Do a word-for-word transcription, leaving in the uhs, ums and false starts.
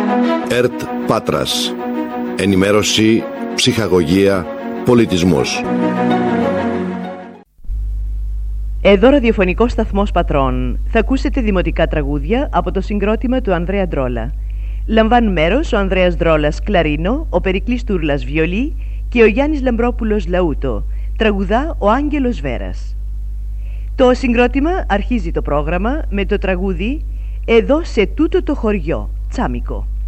ΕΡΤ Πάτρας. Ενημέρωση, ψυχαγωγία, πολιτισμός. Εδώ ραδιοφωνικός σταθμός Πατρών. Θα ακούσετε δημοτικά τραγούδια από το συγκρότημα του Ανδρέα Ντρόλα. Λαμβάνουν μέρος ο Ανδρέας Ντρόλας κλαρίνο, ο Περικλής Τούρλας βιολί και ο Γιάννης Λαμπρόπουλος λαούτο. Τραγουδά ο Άγγελος Βέρας. Το συγκρότημα αρχίζει το πρόγραμμα με το τραγούδι «Εδώ σε τούτο το χωριό», τσάμικο.